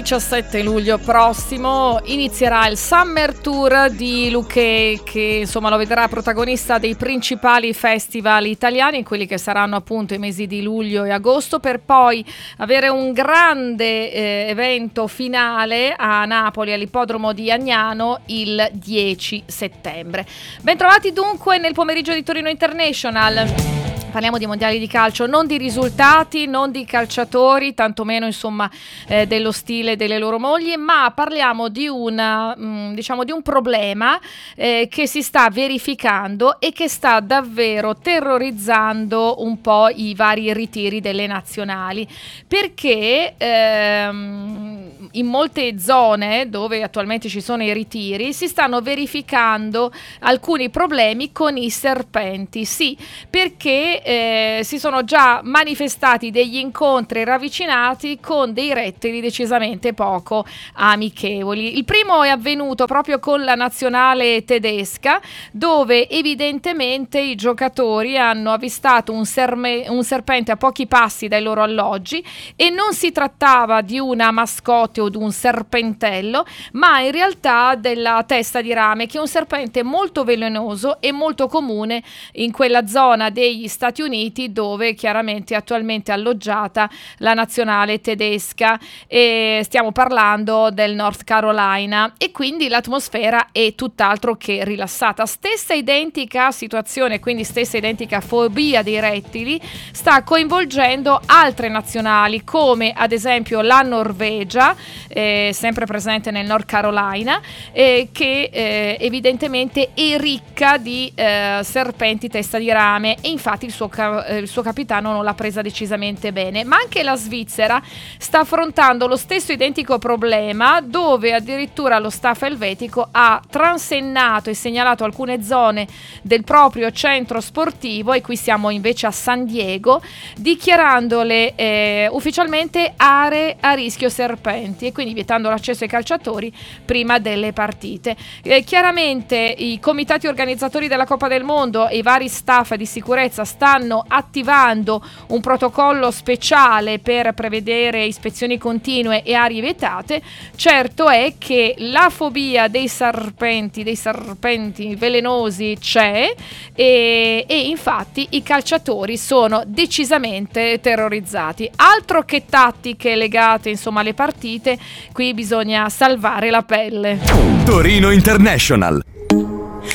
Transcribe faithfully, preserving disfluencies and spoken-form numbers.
diciassette luglio prossimo inizierà il Summer Tour di Luchè, che insomma lo vedrà protagonista dei principali festival italiani, quelli che saranno appunto i mesi di luglio e agosto, per poi avere un grande eh, evento finale a Napoli all'ippodromo di Agnano il dieci settembre. Bentrovati dunque nel pomeriggio di Torino International. Parliamo di mondiali di calcio, non di risultati, non di calciatori, tantomeno insomma eh, dello stile delle loro mogli, ma parliamo di una, mh, diciamo di un problema eh, che si sta verificando e che sta davvero terrorizzando un po' i vari ritiri delle nazionali, perché ehm, in molte zone dove attualmente ci sono i ritiri si stanno verificando alcuni problemi con i serpenti, sì, perché Eh, si sono già manifestati degli incontri ravvicinati con dei rettili decisamente poco amichevoli. Il primo è avvenuto proprio con la nazionale tedesca, dove evidentemente i giocatori hanno avvistato un, serme- un serpente a pochi passi dai loro alloggi, e non si trattava di una mascotte o di un serpentello, ma in realtà della testa di rame, che è un serpente molto velenoso e molto comune in quella zona degli Stati Uniti dove chiaramente è attualmente alloggiata la nazionale tedesca, e stiamo parlando del North Carolina, e quindi l'atmosfera è tutt'altro che rilassata. Stessa identica situazione, quindi stessa identica fobia dei rettili sta coinvolgendo altre nazionali, come ad esempio la Norvegia, eh, sempre presente nel North Carolina, eh, che eh, evidentemente è ricca di eh, serpenti testa di rame, e infatti il suo il suo capitano non l'ha presa decisamente bene. Ma anche la Svizzera sta affrontando lo stesso identico problema, dove addirittura lo staff elvetico ha transennato e segnalato alcune zone del proprio centro sportivo, e qui siamo invece a San Diego, dichiarandole eh, ufficialmente aree a rischio serpenti, e quindi vietando l'accesso ai calciatori prima delle partite. Eh, chiaramente i comitati organizzatori della Coppa del Mondo e i vari staff di sicurezza stanno attivando un protocollo speciale per prevedere ispezioni continue e aree vietate. Certo è che la fobia dei serpenti, dei serpenti velenosi c'è, e, e infatti i calciatori sono decisamente terrorizzati. Altro che tattiche legate insomma alle partite, qui bisogna salvare la pelle. Torino International.